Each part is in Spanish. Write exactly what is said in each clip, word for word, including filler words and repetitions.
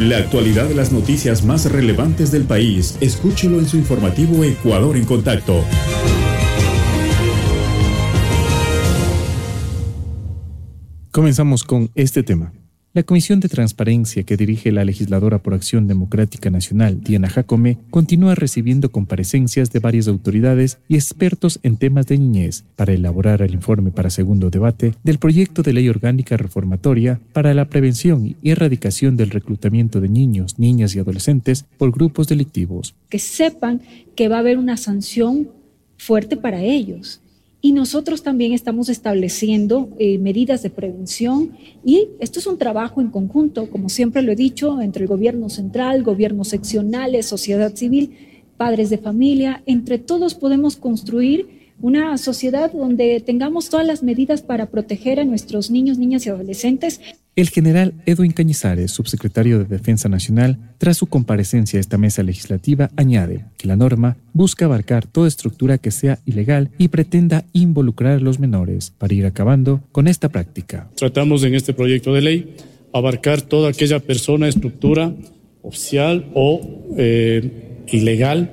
La actualidad de las noticias más relevantes del país, escúchelo en su informativo Ecuador en Contacto. Comenzamos con este tema. La Comisión de Transparencia que dirige la legisladora por Acción Democrática Nacional, Diana Jacome, continúa recibiendo comparecencias de varias autoridades y expertos en temas de niñez para elaborar el informe para segundo debate del proyecto de ley orgánica reformatoria para la prevención y erradicación del reclutamiento de niños, niñas y adolescentes por grupos delictivos. Que sepan que va a haber una sanción fuerte para ellos. Y nosotros también estamos estableciendo eh, medidas de prevención y esto es un trabajo en conjunto, como siempre lo he dicho, entre el gobierno central, gobiernos seccionales, sociedad civil, padres de familia. Entre todos podemos construir una sociedad donde tengamos todas las medidas para proteger a nuestros niños, niñas y adolescentes. El general Edwin Cañizares, subsecretario de Defensa Nacional, tras su comparecencia a esta mesa legislativa, añade que la norma busca abarcar toda estructura que sea ilegal y pretenda involucrar a los menores para ir acabando con esta práctica. Tratamos en este proyecto de ley abarcar toda aquella persona, estructura oficial o eh, ilegal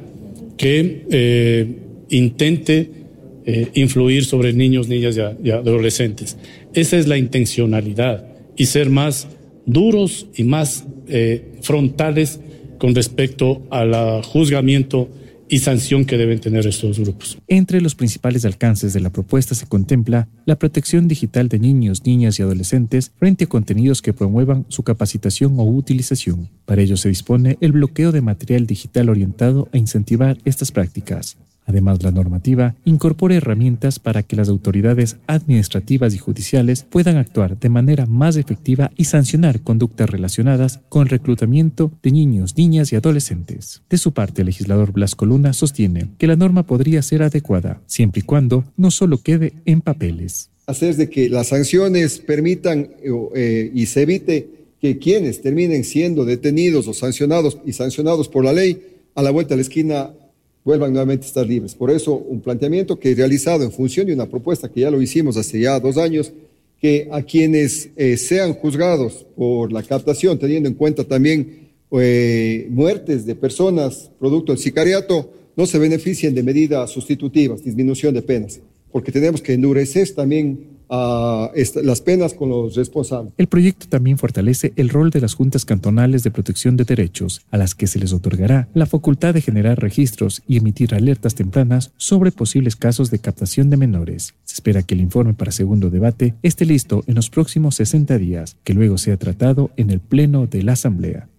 que eh, intente eh, influir sobre niños, niñas y, y adolescentes. Esa es la intencionalidad. Y ser más duros y más eh, frontales con respecto al juzgamiento y sanción que deben tener estos grupos. Entre los principales alcances de la propuesta se contempla la protección digital de niños, niñas y adolescentes frente a contenidos que promuevan su capacitación o utilización. Para ello se dispone el bloqueo de material digital orientado a incentivar estas prácticas. Además, la normativa incorpora herramientas para que las autoridades administrativas y judiciales puedan actuar de manera más efectiva y sancionar conductas relacionadas con el reclutamiento de niños, niñas y adolescentes. De su parte, el legislador Blasco Luna sostiene que la norma podría ser adecuada, siempre y cuando no solo quede en papeles. Hacer de que las sanciones permitan eh, y se evite que quienes terminen siendo detenidos o sancionados y sancionados por la ley, a la vuelta de la esquina vuelvan nuevamente a estar libres. Por eso, un planteamiento que he realizado en función de una propuesta que ya lo hicimos hace ya dos años, que a quienes eh, sean juzgados por la captación, teniendo en cuenta también eh, muertes de personas producto del sicariato, no se beneficien de medidas sustitutivas, disminución de penas, porque tenemos que endurecer también a esta, las penas con los responsables. El proyecto también fortalece el rol de las juntas cantonales de protección de derechos, a las que se les otorgará la facultad de generar registros y emitir alertas tempranas sobre posibles casos de captación de menores. Se espera que el informe para segundo debate esté listo en los próximos sesenta días, que luego sea tratado en el Pleno de la Asamblea.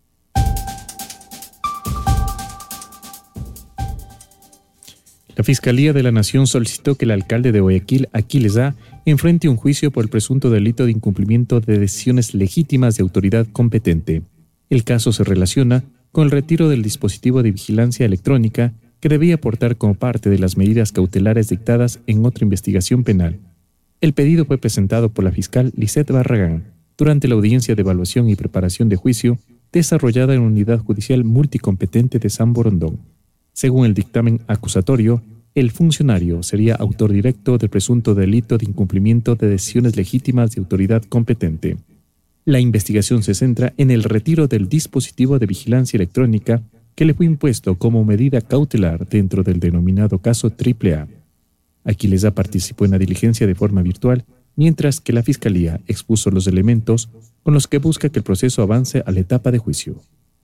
La Fiscalía de la Nación solicitó que el alcalde de Guayaquil, Aquiles A., enfrente un juicio por el presunto delito de incumplimiento de decisiones legítimas de autoridad competente. El caso se relaciona con el retiro del dispositivo de vigilancia electrónica que debía aportar como parte de las medidas cautelares dictadas en otra investigación penal. El pedido fue presentado por la fiscal Lisette Barragán durante la audiencia de evaluación y preparación de juicio desarrollada en la Unidad Judicial Multicompetente de San Borondón. Según el dictamen acusatorio, el funcionario sería autor directo del presunto delito de incumplimiento de decisiones legítimas de autoridad competente. La investigación se centra en el retiro del dispositivo de vigilancia electrónica que le fue impuesto como medida cautelar dentro del denominado caso Triple A. Aquiles A participó en la diligencia de forma virtual, mientras que la Fiscalía expuso los elementos con los que busca que el proceso avance a la etapa de juicio.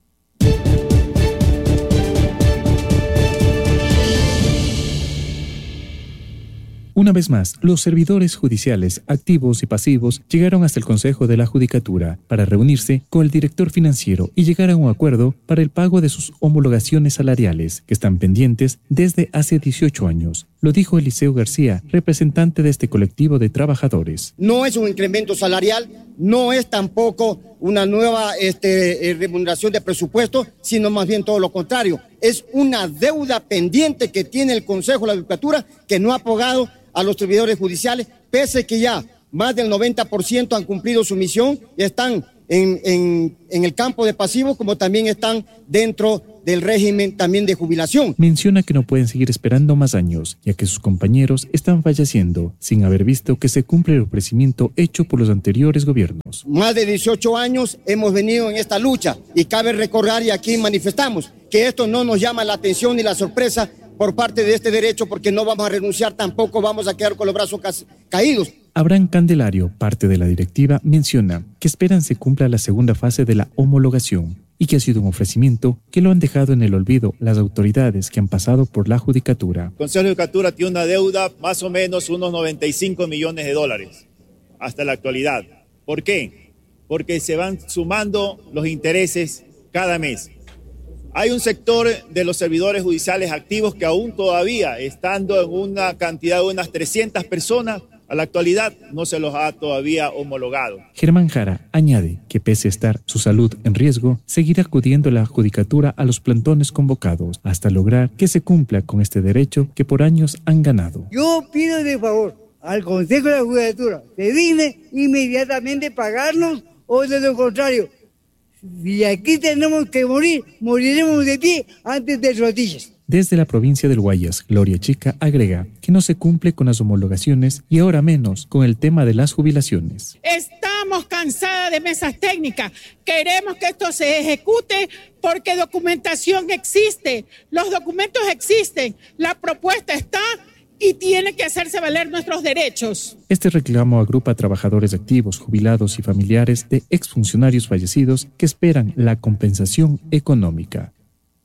Una vez más, los servidores judiciales activos y pasivos llegaron hasta el Consejo de la Judicatura para reunirse con el director financiero y llegar a un acuerdo para el pago de sus homologaciones salariales, que están pendientes desde hace dieciocho años. Lo dijo Eliseo García, representante de este colectivo de trabajadores. No es un incremento salarial, no es tampoco una nueva este, remuneración de presupuesto, sino más bien todo lo contrario. Es una deuda pendiente que tiene el Consejo de la Judicatura que no ha pagado a los servidores judiciales, pese que ya más del noventa por ciento han cumplido su misión y están en, en, en el campo de pasivos, como también están dentro del régimen también de jubilación. Menciona que no pueden seguir esperando más años, ya que sus compañeros están falleciendo sin haber visto que se cumple el ofrecimiento hecho por los anteriores gobiernos. Más de dieciocho años hemos venido en esta lucha y cabe recordar, y aquí manifestamos, que esto no nos llama la atención ni la sorpresa por parte de este derecho, porque no vamos a renunciar, tampoco vamos a quedar con los brazos ca caídos. Abraham Candelario, parte de la directiva, menciona que esperan se cumpla la segunda fase de la homologación y que ha sido un ofrecimiento que lo han dejado en el olvido las autoridades que han pasado por la judicatura. El Consejo de Judicatura tiene una deuda más o menos unos noventa y cinco millones de dólares hasta la actualidad. ¿Por qué? Porque se van sumando los intereses cada mes. Hay un sector de los servidores judiciales activos que aún todavía, estando en una cantidad de unas trescientas personas, a la actualidad no se los ha todavía homologado. Germán Jara añade que pese a estar su salud en riesgo, seguirá acudiendo a la judicatura a los plantones convocados hasta lograr que se cumpla con este derecho que por años han ganado. Yo pido de favor al Consejo de la Judicatura que digne inmediatamente pagarnos, o de lo contrario, si aquí tenemos que morir, moriremos de pie antes de rodillas. Desde la provincia del Guayas, Gloria Chica agrega que no se cumple con las homologaciones y ahora menos con el tema de las jubilaciones. Estamos cansadas de mesas técnicas. Queremos que esto se ejecute porque documentación existe, los documentos existen, la propuesta está y tiene que hacerse valer nuestros derechos. Este reclamo agrupa a trabajadores activos, jubilados y familiares de exfuncionarios fallecidos que esperan la compensación económica.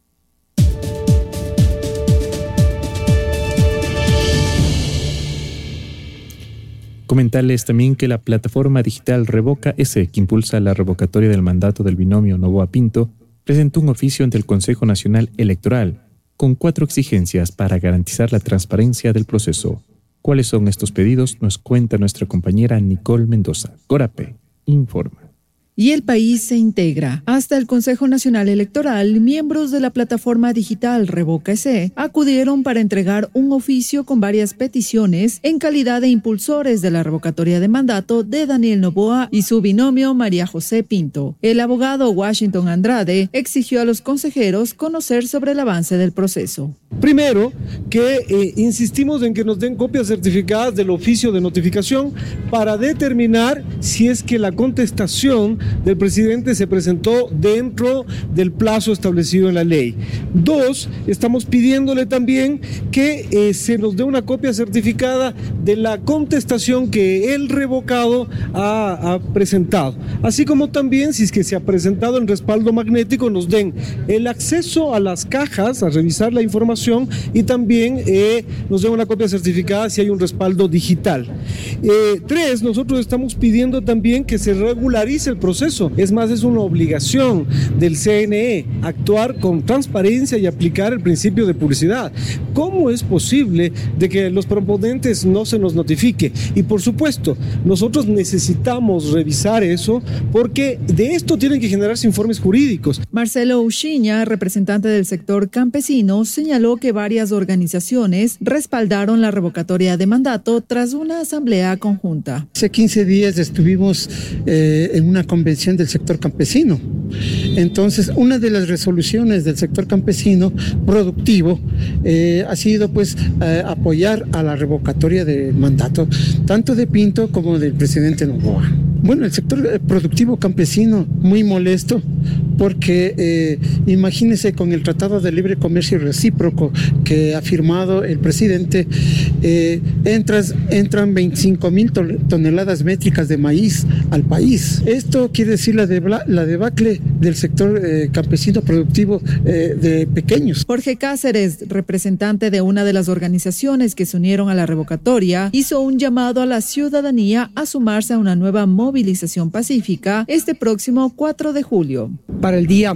Comentarles también que la plataforma digital Revoca S, que impulsa la revocatoria del mandato del binomio Noboa-Pinto, presentó un oficio ante el Consejo Nacional Electoral con cuatro exigencias para garantizar la transparencia del proceso. ¿Cuáles son estos pedidos? Nos cuenta nuestra compañera Nicole Mendoza. Corape informa. Y el país se integra. Hasta el Consejo Nacional Electoral, miembros de la plataforma digital Revoca S acudieron para entregar un oficio con varias peticiones en calidad de impulsores de la revocatoria de mandato de Daniel Noboa y su binomio María José Pinto. El abogado Washington Andrade exigió a los consejeros conocer sobre el avance del proceso. Primero, que eh, insistimos en que nos den copias certificadas del oficio de notificación para determinar si es que la contestación del presidente se presentó dentro del plazo establecido en la ley. Dos, estamos pidiéndole también que eh, se nos dé una copia certificada de la contestación que el revocado ha, ha presentado, así como también si es que se ha presentado en respaldo magnético, nos den el acceso a las cajas, a revisar la información y también eh, nos den una copia certificada si hay un respaldo digital. Eh, tres, nosotros estamos pidiendo también que se regularice el proceso. Es más, es una obligación del C N E actuar con transparencia y aplicar el principio de publicidad. ¿Cómo es posible de que los proponentes no se nos notifique? Y por supuesto, nosotros necesitamos revisar eso porque de esto tienen que generarse informes jurídicos. Marcelo Uchiña, representante del sector campesino, señaló que varias organizaciones respaldaron la revocatoria de mandato tras una asamblea conjunta. Hace quince días estuvimos eh, en una convención del sector campesino. Entonces, una de las resoluciones del sector campesino productivo eh, ha sido pues eh, apoyar a la revocatoria de mandato, tanto de Pinto como del presidente Noboa. Bueno, el sector productivo campesino muy molesto porque eh, imagínense con el Tratado de Libre Comercio Recíproco que ha firmado el presidente, eh, entras, entran veinticinco mil toneladas métricas de maíz al país. Esto quiere decir la, de, la debacle del sector eh, campesino productivo eh, de pequeños. Jorge Cáceres, representante de una de las organizaciones que se unieron a la revocatoria, hizo un llamado a la ciudadanía a sumarse a una nueva movilización pacífica este próximo cuatro de julio. Para el día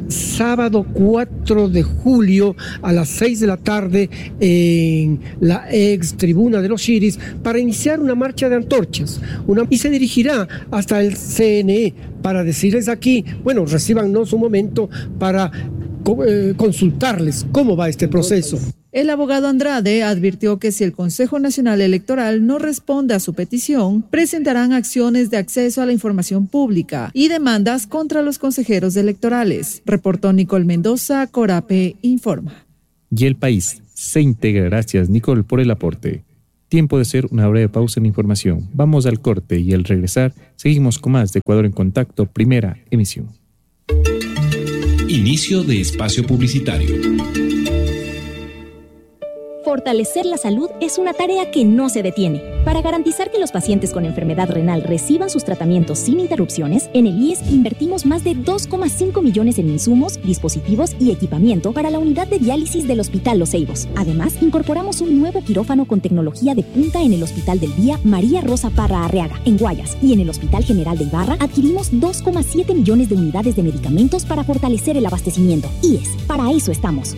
sábado cuatro de julio a las seis de la tarde en la ex tribuna de los Chiris para iniciar una marcha de antorchas una, y se dirigirá hasta el C N E para decirles aquí, bueno, recíbanos un momento para eh, consultarles cómo va este proceso. El abogado Andrade advirtió que si el Consejo Nacional Electoral no responde a su petición, presentarán acciones de acceso a la información pública y demandas contra los consejeros electorales. Reportó Nicole Mendoza, Corape Informa. Y el país se integra. Gracias, Nicole, por el aporte. Tiempo de hacer una breve pausa en información. Vamos al corte y al regresar seguimos con más de Ecuador en Contacto, primera emisión. Inicio de espacio publicitario. Fortalecer la salud es una tarea que no se detiene. Para garantizar que los pacientes con enfermedad renal reciban sus tratamientos sin interrupciones, en el I E S invertimos más de dos coma cinco millones en insumos, dispositivos y equipamiento para la unidad de diálisis del Hospital Los Ceibos. Además, incorporamos un nuevo quirófano con tecnología de punta en el Hospital del Día María Rosa Parra Arriaga, en Guayas, y en el Hospital General de Ibarra adquirimos dos coma siete millones de unidades de medicamentos para fortalecer el abastecimiento. I E S, para eso estamos.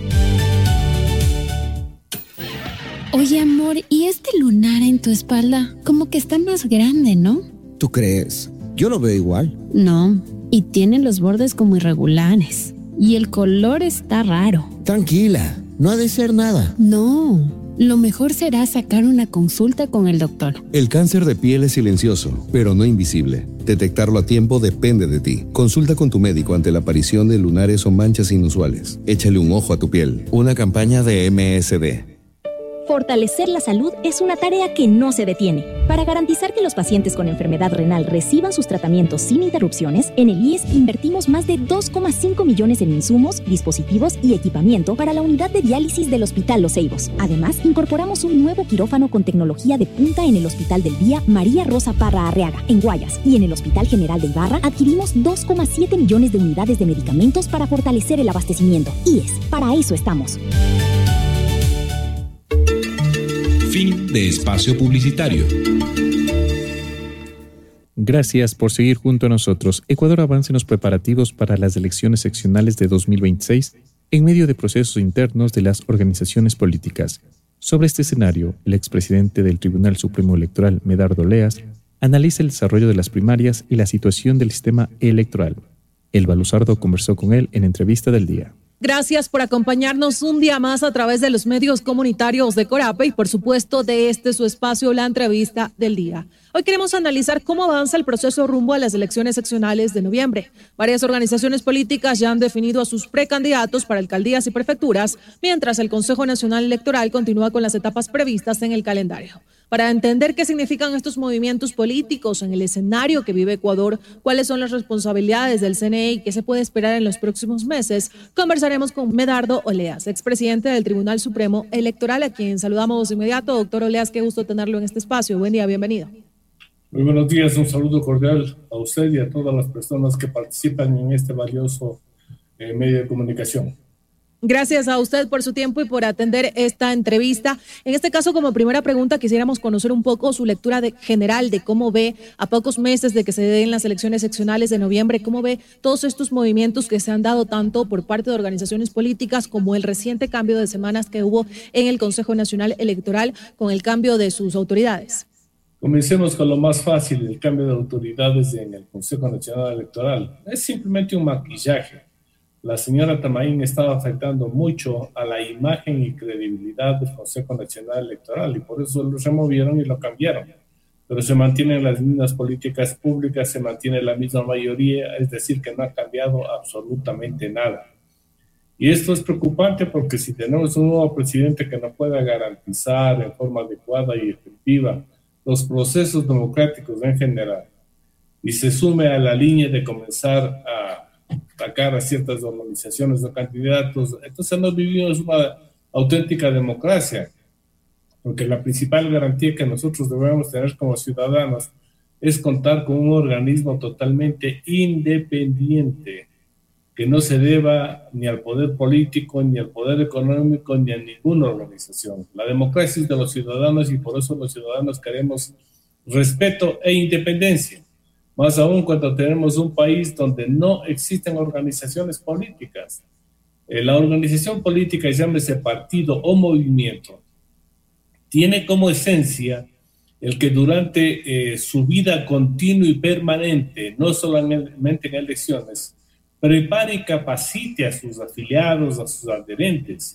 Oye, amor, ¿y este lunar en tu espalda? Como que está más grande, ¿no? ¿Tú crees? Yo lo veo igual. No, y tiene los bordes como irregulares. Y el color está raro. Tranquila, no ha de ser nada. No, lo mejor será sacar una consulta con el doctor. El cáncer de piel es silencioso, pero no invisible. Detectarlo a tiempo depende de ti. Consulta con tu médico ante la aparición de lunares o manchas inusuales. Échale un ojo a tu piel. Una campaña de M S D. Fortalecer la salud es una tarea que no se detiene. Para garantizar que los pacientes con enfermedad renal reciban sus tratamientos sin interrupciones, en el I E S invertimos más de dos coma cinco millones en insumos, dispositivos y equipamiento para la unidad de diálisis del Hospital Los Ceibos. Además, incorporamos un nuevo quirófano con tecnología de punta en el Hospital del Día María Rosa Parra Arriaga, en Guayas, y en el Hospital General de Ibarra adquirimos dos coma siete millones de unidades de medicamentos para fortalecer el abastecimiento. I E S, para eso estamos. Fin de espacio publicitario. Gracias por seguir junto a nosotros. Ecuador avanza en los preparativos para las elecciones seccionales de dos mil veintiséis en medio de procesos internos de las organizaciones políticas. Sobre este escenario, el expresidente del Tribunal Supremo Electoral, Medardo Leas, analiza el desarrollo de las primarias y la situación del sistema electoral. Elba Luzardo conversó con él en Entrevista del Día. Gracias por acompañarnos un día más a través de los medios comunitarios de Corape y por supuesto de este su espacio, la Entrevista del Día. Hoy queremos analizar cómo avanza el proceso rumbo a las elecciones seccionales de noviembre. Varias organizaciones políticas ya han definido a sus precandidatos para alcaldías y prefecturas, mientras el Consejo Nacional Electoral continúa con las etapas previstas en el calendario. Para entender qué significan estos movimientos políticos en el escenario que vive Ecuador, cuáles son las responsabilidades del C N E y qué se puede esperar en los próximos meses, conversaremos con Medardo Oleas, expresidente del Tribunal Supremo Electoral, a quien saludamos de inmediato. Doctor Oleas, qué gusto tenerlo en este espacio. Buen día, bienvenido. Muy buenos días, un saludo cordial a usted y a todas las personas que participan en este valioso eh, medio de comunicación. Gracias a usted por su tiempo y por atender esta entrevista. En este caso, como primera pregunta, quisiéramos conocer un poco su lectura de, general de cómo ve, a pocos meses de que se den las elecciones seccionales de noviembre, cómo ve todos estos movimientos que se han dado tanto por parte de organizaciones políticas como el reciente cambio de semanas que hubo en el Consejo Nacional Electoral con el cambio de sus autoridades. Comencemos con lo más fácil, el cambio de autoridades en el Consejo Nacional Electoral. Es simplemente un maquillaje. La señora Tamaín estaba afectando mucho a la imagen y credibilidad del Consejo Nacional Electoral y por eso lo removieron y lo cambiaron. Pero se mantienen las mismas políticas públicas, se mantiene la misma mayoría, es decir, que no ha cambiado absolutamente nada. Y esto es preocupante porque si tenemos un nuevo presidente que no pueda garantizar en forma adecuada y efectiva los procesos democráticos en general y se sume a la línea de comenzar a atacar a ciertas organizaciones o candidatos, entonces no vivimos una auténtica democracia, porque la principal garantía que nosotros debemos tener como ciudadanos es contar con un organismo totalmente independiente, que no se deba ni al poder político, ni al poder económico, ni a ninguna organización. La democracia es de los ciudadanos y por eso los ciudadanos queremos respeto e independencia. Más aún cuando tenemos un país donde no existen organizaciones políticas. Eh, la organización política, llámese partido o movimiento, tiene como esencia el que durante eh, su vida continua y permanente, no solamente en elecciones, prepare y capacite a sus afiliados, a sus adherentes,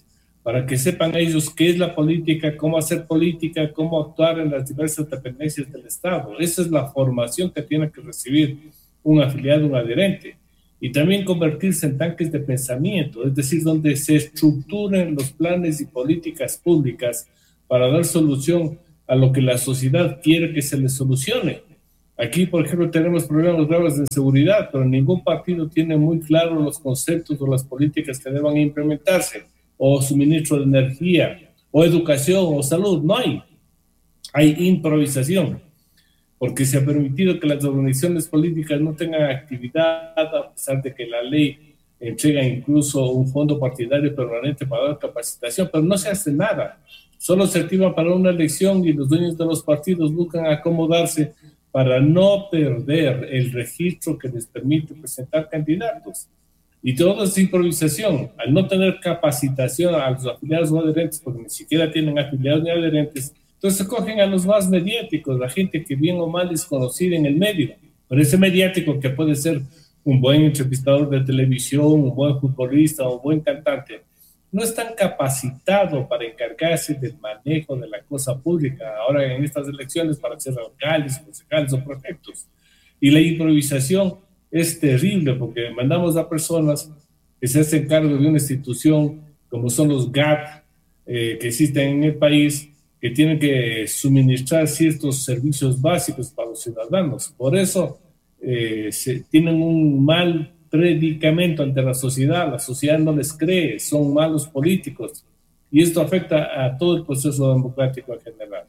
para que sepan ellos qué es la política, cómo hacer política, cómo actuar en las diversas dependencias del Estado. Esa es la formación que tiene que recibir un afiliado, un adherente. Y también convertirse en tanques de pensamiento, es decir, donde se estructuren los planes y políticas públicas para dar solución a lo que la sociedad quiere que se le solucione. Aquí, por ejemplo, tenemos problemas graves de seguridad, pero ningún partido tiene muy claro los conceptos o las políticas que deban implementarse, o suministro de energía, o educación, o salud. No hay. Hay improvisación, porque se ha permitido que las organizaciones políticas no tengan actividad, a pesar de que la ley entrega incluso un fondo partidario permanente para dar capacitación, pero no se hace nada. Solo se activa para una elección y los dueños de los partidos buscan acomodarse para no perder el registro que les permite presentar candidatos. Y todo es improvisación. Al no tener capacitación a los afiliados o adherentes, porque ni siquiera tienen afiliados ni adherentes, entonces cogen a los más mediáticos, la gente que bien o mal es conocida en el medio. Pero ese mediático, que puede ser un buen entrevistador de televisión, un buen futbolista o un buen cantante, no es tan capacitado para encargarse del manejo de la cosa pública ahora en estas elecciones para ser alcaldes, concejales o prefectos. Y la improvisación es terrible, porque mandamos a personas que se hacen cargo de una institución como son los G A T eh, que existen en el país, que tienen que suministrar ciertos servicios básicos para los ciudadanos. Por eso eh, se, tienen un mal predicamento ante la sociedad, la sociedad no les cree, son malos políticos, y esto afecta a todo el proceso democrático en general.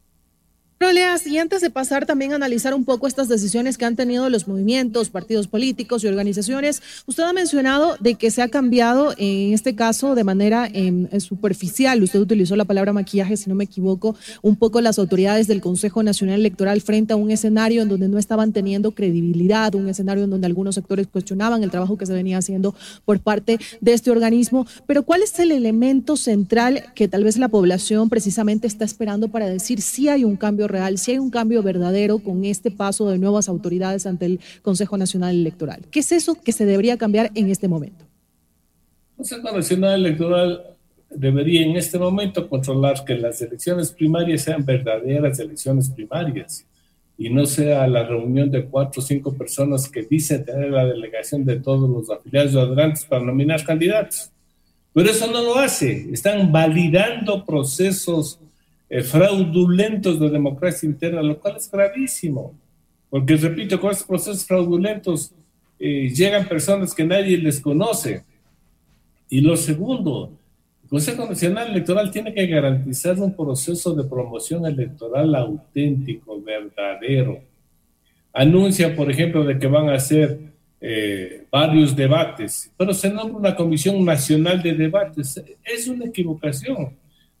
Roleas, y antes de pasar también a analizar un poco estas decisiones que han tenido los movimientos, partidos políticos y organizaciones, usted ha mencionado de que se ha cambiado, en este caso, de manera eh, superficial, usted utilizó la palabra maquillaje, si no me equivoco, un poco las autoridades del Consejo Nacional Electoral frente a un escenario en donde no estaban teniendo credibilidad, un escenario en donde algunos sectores cuestionaban el trabajo que se venía haciendo por parte de este organismo. Pero ¿cuál es el elemento central que tal vez la población precisamente está esperando para decir si hay un cambio real, si hay un cambio verdadero con este paso de nuevas autoridades ante el Consejo Nacional Electoral? ¿Qué es eso que se debería cambiar en este momento? El Consejo Nacional Electoral debería en este momento controlar que las elecciones primarias sean verdaderas elecciones primarias y no sea la reunión de cuatro o cinco personas que dicen tener la delegación de todos los afiliados y adherentes para nominar candidatos. Pero eso no lo hace. Están validando procesos Eh, fraudulentos de democracia interna, lo cual es gravísimo, porque repito, con estos procesos fraudulentos eh, llegan personas que nadie les conoce. Y lo segundo, el Consejo Nacional Electoral tiene que garantizar un proceso de promoción electoral auténtico, verdadero. Anuncia, por ejemplo, de que van a hacer eh, varios debates, pero se nombra una Comisión Nacional de Debates. Es una equivocación,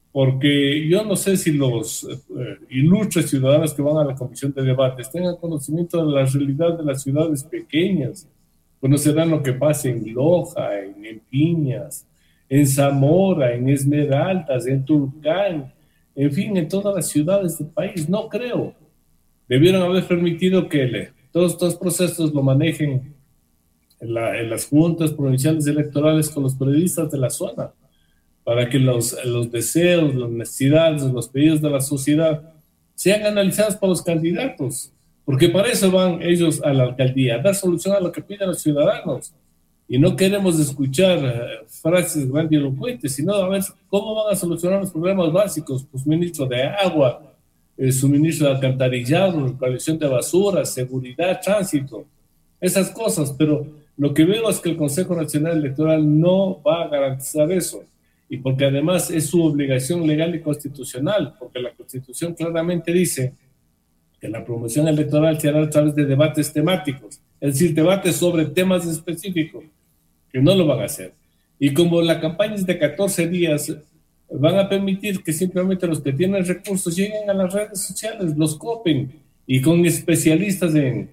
porque yo no sé si los eh, ilustres ciudadanos que van a la comisión de debates tengan conocimiento de la realidad de las ciudades pequeñas, conocerán lo que pasa en Loja, en, en Piñas, en Zamora, en Esmeraldas, en Tulcán, en fin, en todas las ciudades del país. No creo. Debieron haber permitido que le, todos estos procesos lo manejen en, la, en las juntas provinciales electorales con los periodistas de la zona, para que los, los deseos, las necesidades, los pedidos de la sociedad sean analizados por los candidatos, porque para eso van ellos a la alcaldía, a dar solución a lo que piden los ciudadanos. Y no queremos escuchar uh, frases grandilocuentes, sino a ver cómo van a solucionar los problemas básicos, pues suministro de agua, el suministro de alcantarillado, recolección de basura, seguridad, tránsito, esas cosas. Pero lo que veo es que el Consejo Nacional Electoral no va a garantizar eso. Y porque además es su obligación legal y constitucional, porque la Constitución claramente dice que la promoción electoral se hará a través de debates temáticos, es decir, debates sobre temas específicos, que no lo van a hacer. Y como la campaña es de catorce días, van a permitir que simplemente los que tienen recursos lleguen a las redes sociales, los copen, y con especialistas en,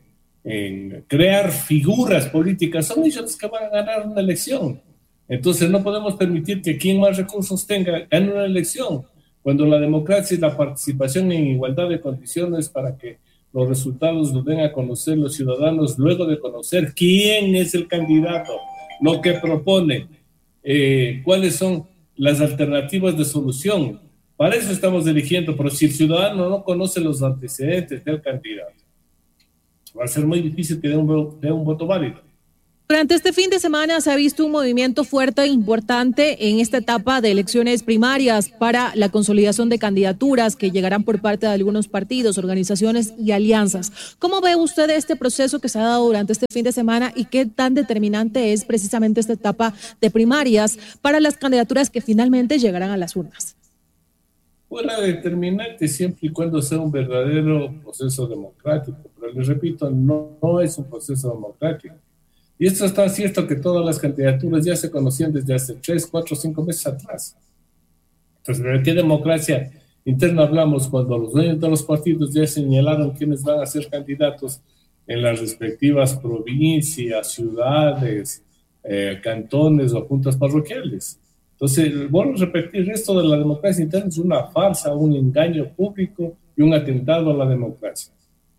en crear figuras políticas, son ellos los que van a ganar una elección. Entonces no podemos permitir que quien más recursos tenga gane una elección, cuando la democracia es la participación en igualdad de condiciones para que los resultados los den a conocer los ciudadanos luego de conocer quién es el candidato, lo que propone, eh, cuáles son las alternativas de solución. Para eso estamos eligiendo, pero si el ciudadano no conoce los antecedentes del candidato, va a ser muy difícil que dé un, dé un voto válido. Durante este fin de semana se ha visto un movimiento fuerte e importante en esta etapa de elecciones primarias para la consolidación de candidaturas que llegarán por parte de algunos partidos, organizaciones y alianzas. ¿Cómo ve usted este proceso que se ha dado durante este fin de semana y qué tan determinante es precisamente esta etapa de primarias para las candidaturas que finalmente llegarán a las urnas? Fuera determinante siempre y cuando sea un verdadero proceso democrático, pero les repito, no, no es un proceso democrático. Y esto es tan cierto que todas las candidaturas ya se conocían desde hace tres, cuatro, cinco meses atrás. Entonces, ¿de qué democracia interna hablamos cuando los dueños de los partidos ya señalaron quiénes van a ser candidatos en las respectivas provincias, ciudades, eh, cantones o juntas parroquiales? Entonces, vuelvo a repetir, esto de la democracia interna es una farsa, un engaño público y un atentado a la democracia.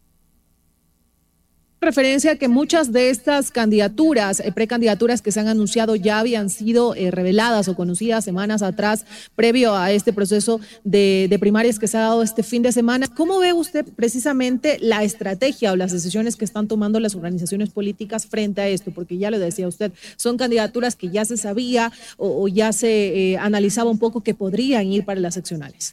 Referencia a que muchas de estas candidaturas, eh, precandidaturas que se han anunciado ya habían sido eh, reveladas o conocidas semanas atrás, previo a este proceso de, de primarias que se ha dado este fin de semana. ¿Cómo ve usted precisamente la estrategia o las decisiones que están tomando las organizaciones políticas frente a esto? Porque ya lo decía usted, son candidaturas que ya se sabía o, o ya se eh, analizaba un poco que podrían ir para las seccionales.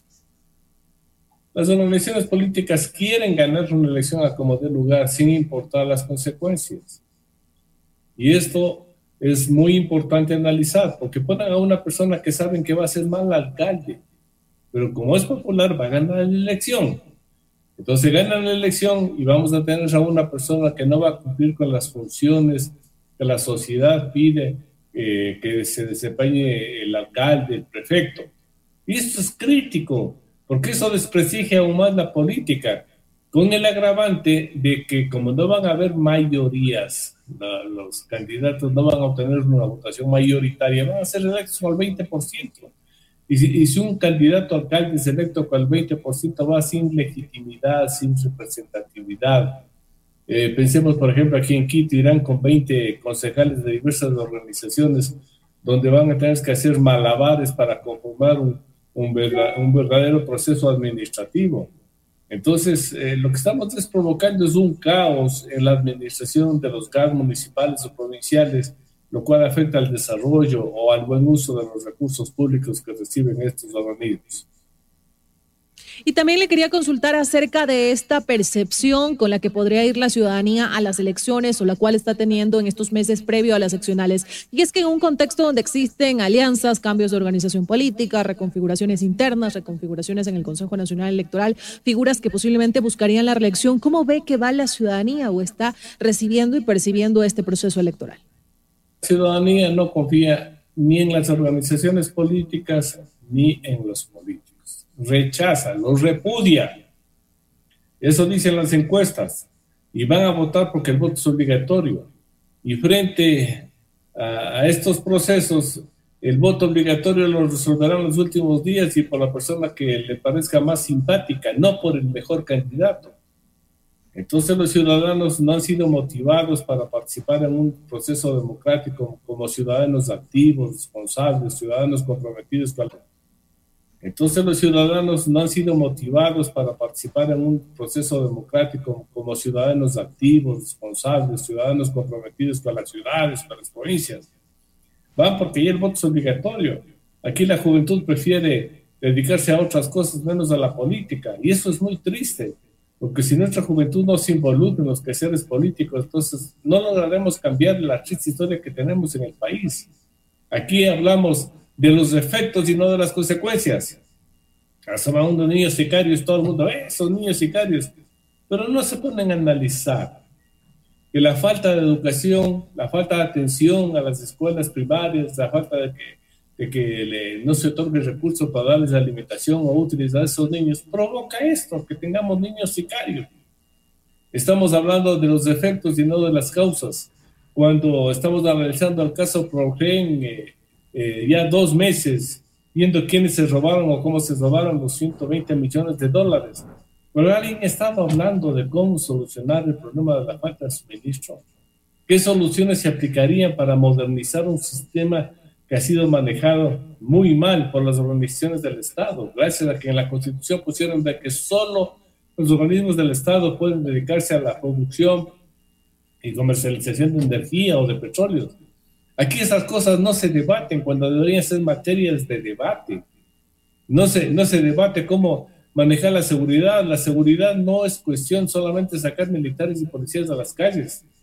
Las organizaciones políticas quieren ganar una elección a como dé lugar, sin importar las consecuencias. Y esto es muy importante analizar, porque ponen a una persona que saben que va a ser mal alcalde, pero como es popular va a ganar la elección. Entonces ganan la elección y vamos a tener a una persona que no va a cumplir con las funciones que la sociedad pide eh, que se desempeñe el alcalde, el prefecto. Y esto es crítico, porque eso desprestigia aún más la política, con el agravante de que como no van a haber mayorías, la, los candidatos no van a obtener una votación mayoritaria, van a ser electos con el veinte por ciento. Y si, y si un candidato a alcalde es electo con el veinte por ciento, va sin legitimidad, sin representatividad. Eh, pensemos, por ejemplo, aquí en Quito irán con veinte concejales de diversas organizaciones, donde van a tener que hacer malabares para conformar un Un, verdad, un verdadero proceso administrativo. Entonces, eh, lo que estamos es provocando es un caos en la administración de los G A S municipales o provinciales, lo cual afecta al desarrollo o al buen uso de los recursos públicos que reciben estos organismos. Y también le quería consultar acerca de esta percepción con la que podría ir la ciudadanía a las elecciones o la cual está teniendo en estos meses previo a las seccionales. Y es que en un contexto donde existen alianzas, cambios de organización política, reconfiguraciones internas, reconfiguraciones en el Consejo Nacional Electoral, figuras que posiblemente buscarían la reelección, ¿cómo ve que va la ciudadanía o está recibiendo y percibiendo este proceso electoral? La ciudadanía no confía ni en las organizaciones políticas ni en los políticos. Rechaza, los repudia. Eso dicen las encuestas. Y van a votar porque el voto es obligatorio. Y frente a, a estos procesos, el voto obligatorio lo resolverán los últimos días y por la persona que le parezca más simpática, no por el mejor candidato. Entonces los ciudadanos no han sido motivados para participar en un proceso democrático como ciudadanos activos, responsables, ciudadanos comprometidos con la... Entonces los ciudadanos no han sido motivados para participar en un proceso democrático como ciudadanos activos, responsables, ciudadanos comprometidos con las ciudades, con las provincias. Van porque ya el voto es obligatorio. Aquí la juventud prefiere dedicarse a otras cosas menos a la política y eso es muy triste, porque si nuestra juventud no se involucra en los quehaceres políticos, entonces no lograremos cambiar la triste historia que tenemos en el país. Aquí hablamos de los efectos y no de las consecuencias. Asoman unos niños sicarios, todo el mundo, eh, esos niños sicarios, pero no se ponen a analizar que la falta de educación, la falta de atención a las escuelas primarias, la falta de que, de que le, no se otorgue recursos para darles alimentación o utilizar a esos niños, provoca esto, que tengamos niños sicarios. Estamos hablando de los efectos y no de las causas. Cuando estamos analizando el caso Progen, eh, Eh, ya dos meses viendo quiénes se robaron o cómo se robaron los ciento veinte millones de dólares. Pero alguien estaba hablando de cómo solucionar el problema de la falta de suministro. ¿Qué soluciones se aplicarían para modernizar un sistema que ha sido manejado muy mal por las organizaciones del Estado, gracias a que en la Constitución pusieron de que solo los organismos del Estado pueden dedicarse a la producción y comercialización de energía o de petróleo. Aquí esas cosas no se debaten cuando deberían ser materias de debate. No se, no se debate cómo manejar la seguridad. La seguridad no es cuestión solamente de sacar militares y policías a las calles.